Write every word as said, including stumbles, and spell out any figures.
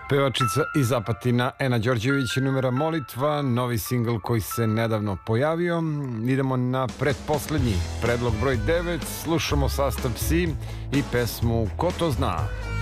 Pevačica iz Apatina Ena Đorđević, numera Molitva, novi singl koji se nedavno pojavio. Idemo na pretposlednji predlog broj devet, slušamo sastav Psi i pesmu Ko to zna.